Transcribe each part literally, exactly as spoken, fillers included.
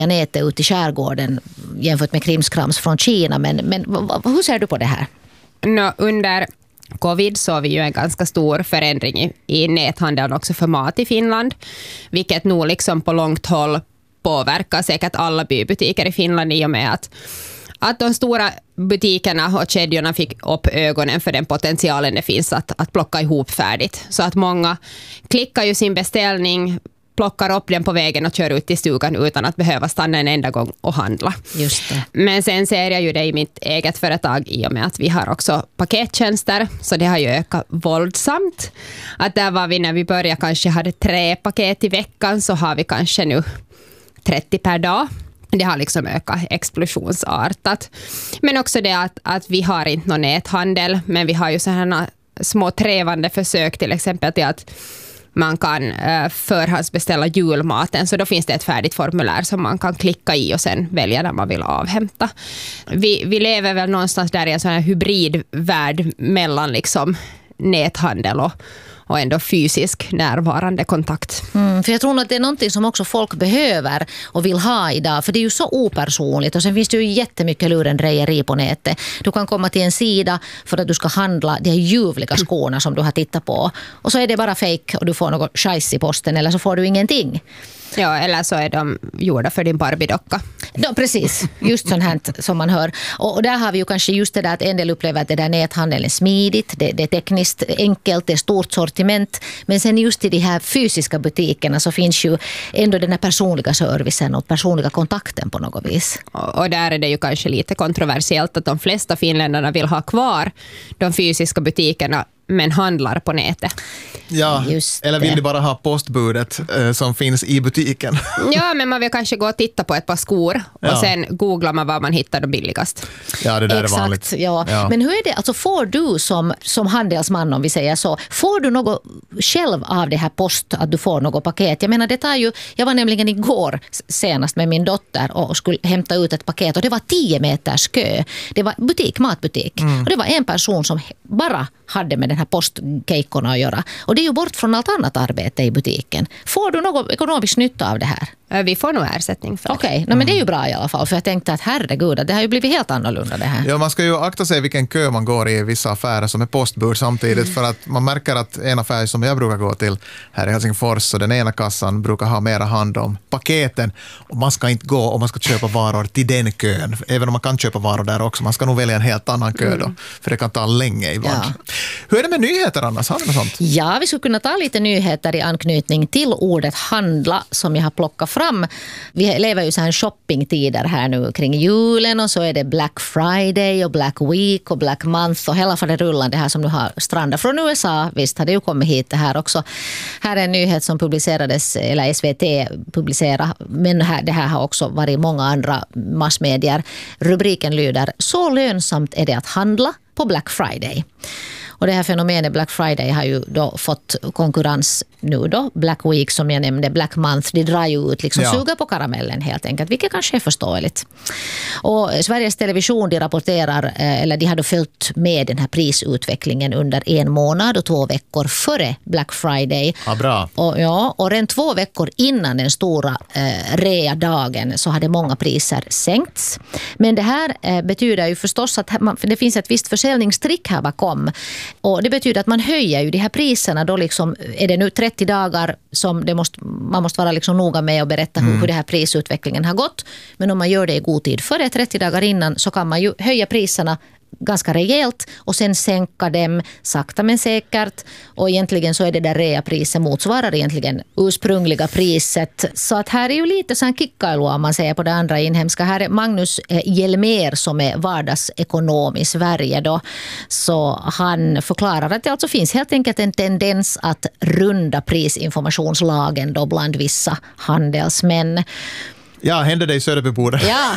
nätet ut i skärgården jämfört med krimskrams från Kina. Men, men hur ser du på det här? No, under covid såg vi ju en ganska stor förändring i, i näthandeln också för mat i Finland, vilket nog liksom på långt håll påverkar säkert alla bybutiker i Finland i och med att, att de stora butikerna och kedjorna fick upp ögonen för den potentialen det finns att, att plocka ihop färdigt. Så att många klickar ju sin beställning, plockar upp den på vägen och kör ut till stugan utan att behöva stanna en enda gång och handla. Just det. Men sen ser jag ju det i mitt eget företag i och med att vi har också pakettjänster, så det har ju ökat våldsamt. Att där var vi när vi började kanske hade tre paket i veckan, så har vi kanske nu trettio per dag. Det har liksom ökat explosionsartat. Men också det att, att vi har inte någon näthandel, men vi har ju sådana små trevande försök till exempel till att man kan uh, förhandsbeställa julmaten, så då finns det ett färdigt formulär som man kan klicka i och sen välja när man vill avhämta. Vi, vi lever väl någonstans där i en sån här hybridvärld mellan liksom näthandel och och ändå fysisk närvarande kontakt. Mm, för jag tror att det är någonting som också folk behöver och vill ha idag, för det är ju så opersonligt, och sen finns det ju jättemycket lurendrejeri på nätet. Du kan komma till en sida för att du ska handla de här ljuvliga skorna som du har tittat på, och så är det bara fake och du får något scheiss i posten, eller så får du ingenting. Ja, eller så är de gjorda för din Barbie-docka. Ja, precis. Just sånt här som man hör. Och, och där har vi ju kanske just det där att en del upplever att det där näthandeln är smidigt, det, det är tekniskt enkelt, det är stort sortiment. Men sen just i de här fysiska butikerna så finns ju ändå den här personliga servicen och personliga kontakten på något vis. Och, och där är det ju kanske lite kontroversiellt att de flesta finländarna vill ha kvar de fysiska butikerna men handlar på nätet. Ja, eller vill du bara ha postbudet eh, som finns i butiken? Ja, men man vill kanske gå och titta på ett par skor och ja. sen googlar man var man hittar de billigast. Ja, det där Exakt, är vanligt. Ja. Ja. Men hur är det, alltså får du som, som handelsman, om vi säger så, får du något själv av det här post, att du får något paket? Jag menar, det tar ju, jag var nämligen igår senast med min dotter och skulle hämta ut ett paket, och det var tio meters kö. Det var butik, matbutik. Mm. Och det var en person som bara hade med den här postkejkorna att göra. Och det är ju bort från allt annat arbete i butiken. Får du något ekonomisk nytta av det här? Vi får nog ersättning för det. Okej, okay. no, men det är ju bra i alla fall. För jag tänkte att herregud, det har ju blivit helt annorlunda det här. Ja, man ska ju akta sig vilken kö man går i vissa affärer som är postbud samtidigt. Mm. För att man märker att en affär som jag brukar gå till här i Helsingfors, så den ena kassan brukar ha mera hand om paketen. Och man ska inte gå om man ska köpa varor till den kön. Även om man kan köpa varor där också. Man ska nog välja en helt annan kö då. Mm. För det kan ta länge ibland. Ja. Hur är det med nyheter annars? Har du något sånt? Ja, vi skulle kunna ta lite nyheter i anknytning till ordet handla som jag har plockat fram. Vi lever ju så här shoppingtider här nu kring julen, och så är det Black Friday och Black Week och Black Month och hela för rullande här som nu har strandat från U S A. Visst har det ju kommit hit det här också. Här är en nyhet som publicerades, eller S V T publicerade, men här, det här har också varit många andra massmedier. Rubriken lyder: så lönsamt är det att handla på Black Friday. Och det här fenomenet Black Friday har ju då fått konkurrens nu då. Black Week som jag nämnde, Black Month, de drar ju ut, liksom ja. suga på karamellen helt enkelt, vilket kanske är förståeligt. Och Sveriges Television, de rapporterar, eller de hade följt med den här prisutvecklingen under en månad och två veckor före Black Friday. Ja, bra. Och, ja, och redan två veckor innan den stora eh, rea-dagen så hade många priser sänkts. Men det här eh, betyder ju förstås att man, det finns ett visst försäljningstrick här bakom. Och det betyder att man höjer ju de här priserna då liksom, är det nu trettio dagar som det måste, man måste vara liksom noga med och berätta hur, mm. hur det här prisutvecklingen har gått. Men om man gör det i god tid före trettio dagar innan så kan man ju höja priserna ganska rejält och sen sänka dem sakta men säkert, och egentligen så är det där reapriset motsvarar egentligen ursprungliga priset, så att här är ju lite sån kickailu om man säger på det andra inhemska. Här är Magnus Hjelmér som är vardagsekonom i Sverige då, så han förklarar att det alltså finns helt enkelt en tendens att runda prisinformationslagen då bland vissa handelsmän. Ja, hände det i Söderbybordet? Ja.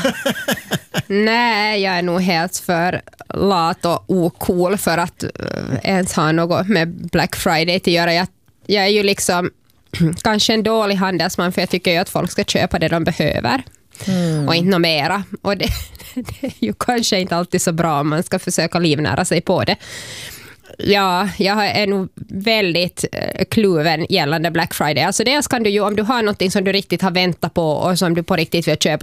Nej, jag är nog helt för lat och ocool för att uh, ens ha något med Black Friday till göra. Jag, jag är ju liksom kanske en dålig handelsman, för jag tycker ju att folk ska köpa det de behöver. Mm. Och inte något mera. Och det, det är ju kanske inte alltid så bra om man ska försöka livnära sig på det. Ja, jag är nog väldigt eh, kluven gällande Black Friday. Alltså dels kan du ju, om du har någonting som du riktigt har väntat på och som du på riktigt vill köpa,